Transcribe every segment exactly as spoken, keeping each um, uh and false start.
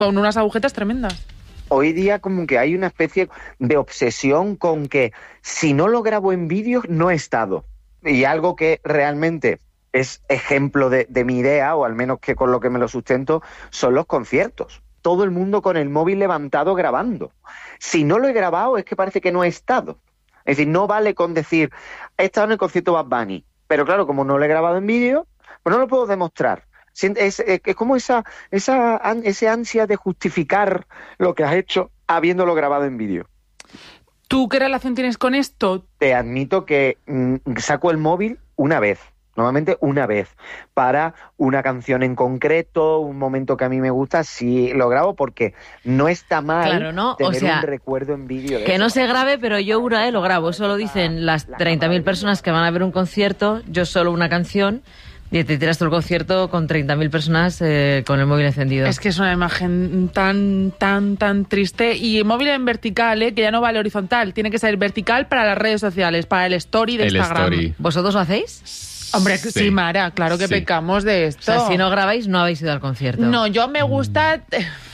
con unas agujetas tremendas. Hoy día como que hay una especie de obsesión con que si no lo grabo en vídeo no he estado. Y algo que realmente es ejemplo de, de mi idea, o al menos que con lo que me lo sustento, son los conciertos. Todo el mundo con el móvil levantado grabando. Si no lo he grabado es que parece que no he estado. Es decir, no vale con decir, he estado en el concierto Bad Bunny, pero claro, como no lo he grabado en vídeo, pues no lo puedo demostrar. Es, es, es como esa, esa ese ansia de justificar lo que has hecho habiéndolo grabado en vídeo. ¿Tú qué relación tienes con esto? Te admito que mmm, saco el móvil una vez, normalmente una vez, para una canción en concreto, un momento que a mí me gusta, sí lo grabo porque no está mal claro, ¿no? tener o sea, un recuerdo en vídeo. Que eso. No se grabe, pero yo una vez lo grabo. Eso lo dicen las treinta mil personas que van a ver un concierto, yo solo una canción. Y te tiras todo el concierto con treinta mil personas eh, con el móvil encendido. Es que es una imagen tan, tan, tan triste. Y móvil en vertical, ¿eh? Que ya no vale horizontal. Tiene que ser vertical para las redes sociales, para el story de el Instagram. Story. ¿Vosotros lo hacéis? Hombre, sí, sí Mara, claro que sí. pecamos de esto. O sea, si no grabáis, no habéis ido al concierto. No, yo me gusta...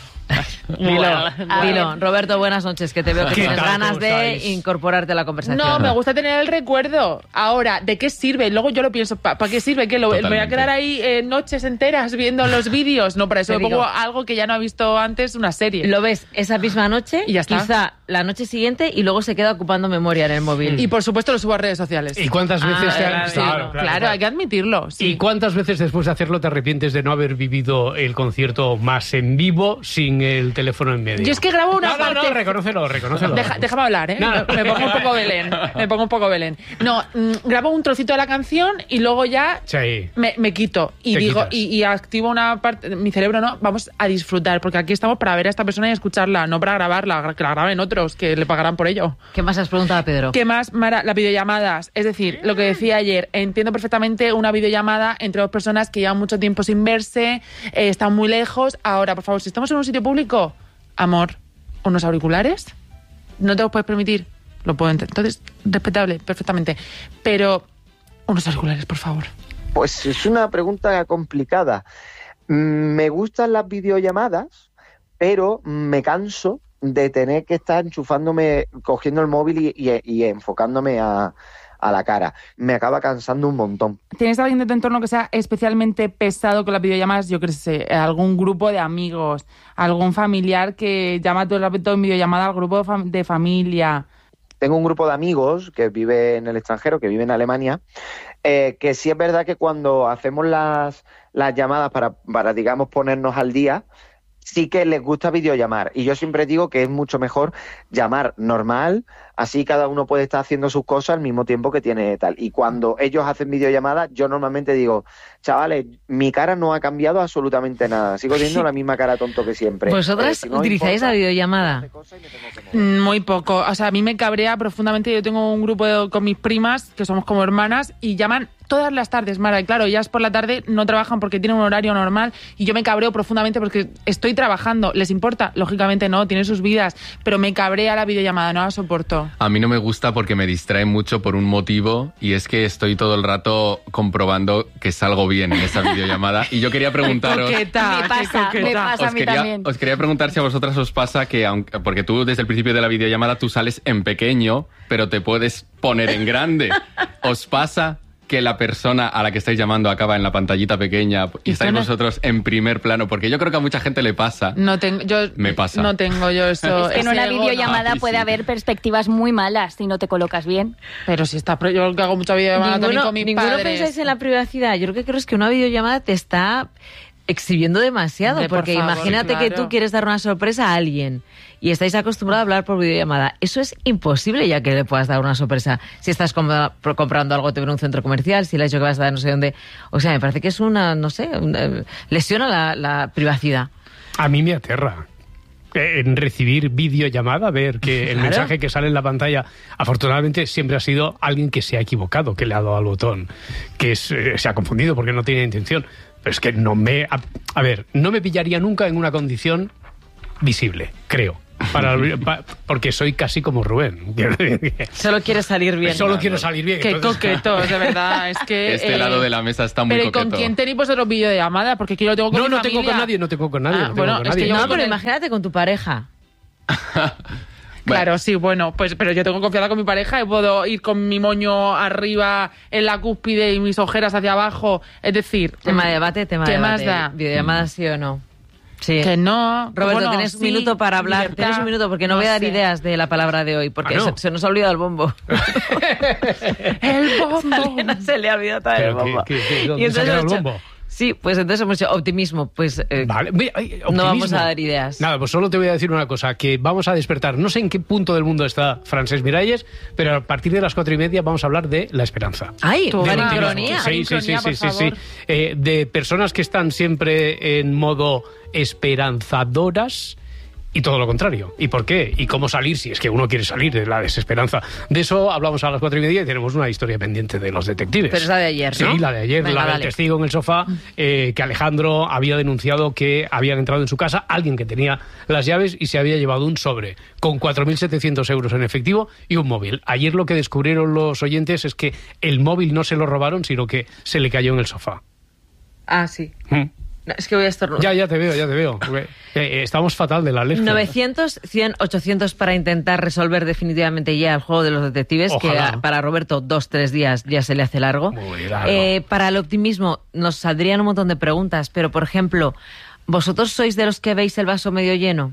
Dilo, dilo. Roberto, buenas noches, que te veo que ¿Qué tienes tal? ganas ¿Cómo de estáis? incorporarte a la conversación. No, me gusta tener el recuerdo. Ahora, ¿de qué sirve? Luego yo lo pienso, ¿para pa qué sirve? ¿Que lo, me voy a quedar ahí eh, noches enteras viendo los vídeos? No, para eso Te me pongo digo. algo que ya no ha visto antes, una serie. Lo ves esa misma noche, Y ya está. quizá la noche siguiente, y luego se queda ocupando memoria en el móvil. Y por supuesto lo subo a redes sociales. ¿Y cuántas veces Ah, te claro, han... sí. Claro, Claro, hay que admitirlo. Sí. ¿Y cuántas veces después de hacerlo te arrepientes de no haber vivido el concierto más en vivo sin el teléfono en medio? Yo es que grabo una no, no, parte... no, reconócelo, reconócelo. Deja- déjame hablar, ¿eh? No, no. Me pongo un poco Belén. Me pongo un poco Belén. No, mm, grabo un trocito de la canción y luego ya Sí. me, me quito. Y Te digo, quitas. y, y activo una parte... Mi cerebro, no, vamos a disfrutar, porque aquí estamos para ver a esta persona y escucharla, no para grabarla, que la graben otros, que le pagarán por ello. ¿Qué más has preguntado, Pedro? ¿Qué más, Mara? Las videollamadas. Es decir, lo que decía ayer, entiendo perfectamente una videollamada entre dos personas que llevan mucho tiempo sin verse, eh, están muy lejos. Ahora, por favor, si estamos en un sitio público, amor, unos auriculares, no te los puedes permitir, lo puedo entender. Entonces, respetable, perfectamente. Pero, unos auriculares, por favor. Pues es una pregunta complicada. Mm, Me gustan las videollamadas, pero me canso de tener que estar enchufándome, cogiendo el móvil y, y- y enfocándome a, a la cara. Me acaba cansando un montón. ¿Tienes alguien de tu entorno que sea especialmente pesado con las videollamadas? Yo qué sé, algún grupo de amigos, algún familiar que llama todo el rato en videollamada al grupo de, fam- de familia. Tengo un grupo de amigos que vive en el extranjero, que vive en Alemania, eh, que sí es verdad que cuando hacemos las, las llamadas para, para, digamos, ponernos al día, sí que les gusta videollamar. Y yo siempre digo que es mucho mejor llamar normal, así cada uno puede estar haciendo sus cosas al mismo tiempo que tiene tal. Y cuando ellos hacen videollamadas, yo normalmente digo, chavales, mi cara no ha cambiado absolutamente nada. Sigo teniendo la misma cara tonto que siempre. ¿Vosotras Eh, si no utilizáis importa, la videollamada? hace cosas y me tengo que mover. Mm, Muy poco. O sea, a mí me cabrea profundamente. Yo tengo un grupo de- con mis primas, que somos como hermanas, y llaman todas las tardes, Mara. Y claro, ellas por la tarde no trabajan porque tienen un horario normal, y yo me cabreo profundamente porque estoy trabajando. ¿Les importa? Lógicamente no, tienen sus vidas, pero me cabrea la videollamada, no la soporto. A mí no me gusta porque me distrae mucho por un motivo, y es que estoy todo el rato comprobando que salgo bien en esa videollamada. Y yo quería preguntaros... Coqueta, Me qué pasa, coqueta. me pasa. a Os mí quería, también. os quería preguntar si a vosotras os pasa que, aunque, porque tú desde el principio de la videollamada tú sales en pequeño, pero te puedes poner en grande. ¿Os pasa que la persona a la que estáis llamando acaba en la pantallita pequeña y ¿Y estáis suena? vosotros en primer plano? Porque yo creo que a mucha gente le pasa. No tengo, yo Me pasa. No tengo yo eso. Es que en ese una ego, no. videollamada Ah, sí, puede sí. haber perspectivas muy malas si no te colocas bien. Pero si está, pro- yo que hago mucha videollamada también Ninguno, con mis ninguno padres. pensáis en la privacidad. Yo lo que creo es que una videollamada te está exhibiendo demasiado, Hombre, por porque favor, imagínate que claro. tú quieres dar una sorpresa a alguien y estáis acostumbrados a hablar por videollamada. Eso es imposible ya que le puedas dar una sorpresa. Si estás com- comprando algo te en un centro comercial, si le has dicho que vas a dar no sé dónde. O sea, me parece que es una, no sé, una- lesiona la, la privacidad. A mí me aterra eh, en recibir videollamada, ver que el Claro. mensaje que sale en la pantalla, afortunadamente siempre ha sido alguien que se ha equivocado, que le ha dado al botón, que es, eh, se ha confundido porque no tiene intención. Pero es que no me... A, a ver, no me pillaría nunca en una condición visible, creo. para, pa, porque soy casi como Rubén. Solo quieres salir bien. Solo Claro. quiero salir bien. Qué entonces, coquetos, de verdad. Es que, Este eh, lado de la mesa está muy Pero ¿y con coqueto. quién tenéis vosotros videollamada? Porque aquí yo lo tengo con No, mi no tengo familia. con nadie, no tengo con nadie. Ah, no tengo bueno, con es que nadie. yo- No, con pero el- imagínate con tu pareja. Claro, sí, bueno, pues pero yo tengo confianza con mi pareja y puedo ir con mi moño arriba en la cúspide y mis ojeras hacia abajo. Es decir, Tema de debate, tema ¿qué de más debate. da? Videollamada sí o no. Sí. Que no. Roberto, ¿cómo no? tienes un Sí, minuto para hablar. libertad, Tienes un minuto porque no, voy a dar sé. ideas de la palabra de hoy, porque Ah, ¿no? se, se nos ha olvidado el bombo. El bombo. A Elena se le ha olvidado traer el Pero bombo. ¿qué- qué- qué- dónde Y se ha entonces quedado hemos el hecho- bombo? Sí, pues entonces hemos hecho optimismo. Pues eh, Vale. Mira, ay, optimismo. no vamos a dar ideas. Nada, pues solo te voy a decir una cosa, que vamos a despertar. No sé en qué punto del mundo está Francesc Miralles, pero a partir de las cuatro y media vamos a hablar de la esperanza. ¡Ay! Tú, ¡Qué Del optimismo. ironía! Sí, sí, sí, Sincronía, sí, por sí, sí. favor. Eh, de personas que están siempre en modo esperanzadoras y todo lo contrario. ¿Y por qué? ¿Y cómo salir si es que uno quiere salir de la desesperanza? De eso hablamos a las cuatro y media y tenemos una historia pendiente de los detectives. Pero es la de ayer, ¿no? Sí, la de ayer, Venga, la del dale. testigo en el sofá, eh, que Alejandro había denunciado que habían entrado en su casa alguien que tenía las llaves y se había llevado un sobre con cuatro mil setecientos euros en efectivo y un móvil. Ayer lo que descubrieron los oyentes es que el móvil no se lo robaron, sino que se le cayó en el sofá. Ah, sí. ¿Mm? No, es que voy a estornudar. Ya, ya te veo, ya te veo. Eh, eh, estamos fatal de la alergia. novecientos, cien, ochocientos para intentar resolver definitivamente ya el juego de los detectives, Ojalá. que a- para Roberto dos, tres días ya se le hace largo. Muy largo. Eh, para el optimismo nos saldrían un montón de preguntas, pero por ejemplo, ¿vosotros sois de los que veis el vaso medio lleno?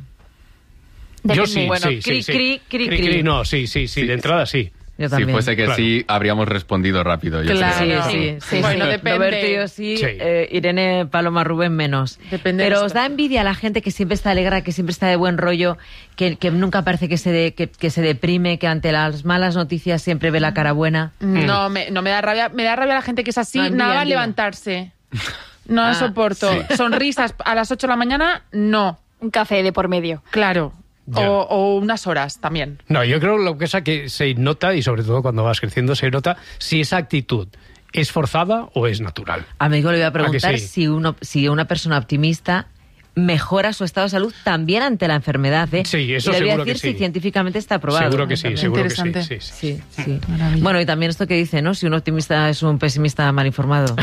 Yo Depende. sí, Bueno, sí, cri, sí, sí. cri, cri, cri. No, sí, sí, sí, Sí. de entrada sí. Yo Si también. fuese que Claro. sí, habríamos respondido rápido. Yo Claro. creo. Sí, sí, sí. Bueno, sí. depende. Roberto y yo sí, Sí. eh, Irene, Paloma, Rubén menos. Depende de Pero esto. os da envidia a la gente que siempre está alegre, que siempre está de buen rollo, que, que nunca parece que se, de- que, que se deprime, que ante las malas noticias siempre ve la cara buena. No, me, no me da rabia. Me da rabia la gente que es así, No, envidia, nada más envidia. levantarse. No Ah, soporto. sí. Sonrisas a las ocho de la mañana, no. Un café de por medio. Claro. Ya. O, o unas horas también. No, yo creo lo que es que se nota, y sobre todo cuando vas creciendo, se nota si esa actitud es forzada o es natural. Amigo, le voy a preguntar ¿A que sí? si, uno, si una persona optimista mejora su estado de salud también ante la enfermedad. ¿eh? Sí, eso y le voy a seguro que decir sí. si científicamente está probado. Seguro que sí, También. seguro que sí. Interesante. sí, sí. Sí, sí. Bueno, y también esto que dice, ¿no? Si un optimista es un pesimista mal informado.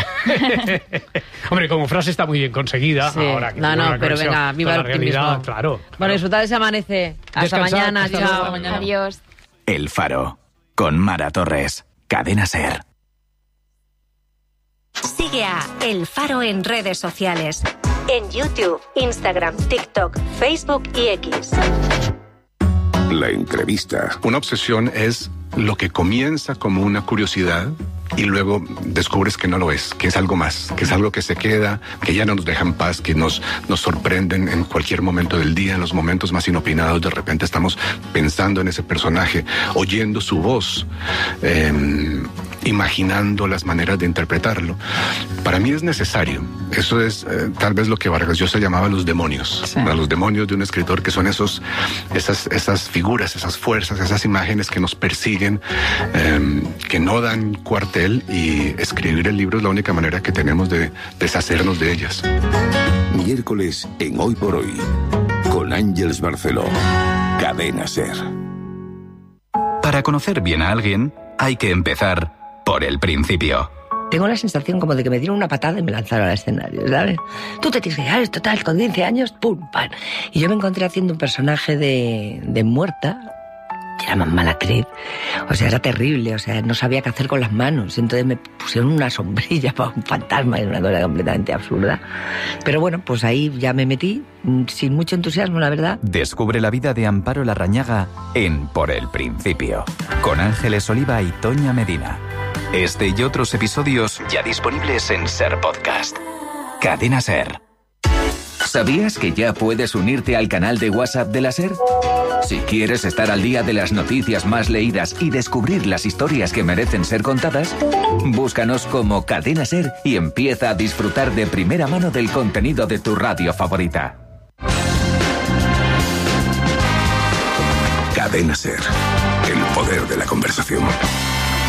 Hombre, como frase está muy bien conseguida. Sí. Ahora que No, tiene no, una pero conexión venga, viva con el la realidad, optimismo. Claro. Bueno, claro. disfrutad de ese amanece. Hasta Descansad, mañana, hasta chao. luego. mañana. Adiós. El Faro, con Mara Torres. Cadena SER. Sigue a El Faro en redes sociales. En YouTube, Instagram, TikTok, Facebook y X. La entrevista. Una obsesión es lo que comienza como una curiosidad y luego descubres que no lo es, que es algo más, que es algo que se queda, que ya no nos deja en paz, que nos, nos sorprenden en cualquier momento del día, en los momentos más inopinados. De repente estamos pensando en ese personaje, oyendo su voz, eh, imaginando las maneras de interpretarlo. Para mí es necesario. Eso es eh, tal vez lo que Vargas Llosa llamaba los demonios. Sí. A los demonios de un escritor, que son esos, esas, esas figuras, esas fuerzas, esas imágenes que nos persiguen, eh, que no dan cuartel, y escribir el libro es la única manera que tenemos de deshacernos de ellas. Miércoles en Hoy por Hoy, con Ángeles Barceló. Cadena SER. Para conocer bien a alguien, hay que empezar por el principio. Tengo la sensación como de que me dieron una patada y me lanzaron al escenario, ¿sabes? Tú te tienes que llegar, es total, con quince años, pum, pam. Y yo me encontré haciendo un personaje de, de muerta, que era más mala actriz. O sea, era terrible, o sea, no sabía qué hacer con las manos. Entonces me pusieron una sombrilla para un fantasma, y una cosa completamente absurda. Pero bueno, pues ahí ya me metí, sin mucho entusiasmo, la verdad. Descubre la vida de Amparo Larrañaga en Por el Principio, con Ángeles Oliva y Toña Medina. Este y otros episodios ya disponibles en SER Podcast. Cadena SER. ¿Sabías que ya puedes unirte al canal de WhatsApp de la SER? Si quieres estar al día de las noticias más leídas y descubrir las historias que merecen ser contadas, búscanos como Cadena SER y empieza a disfrutar de primera mano del contenido de tu radio favorita. Cadena SER. El poder de la conversación.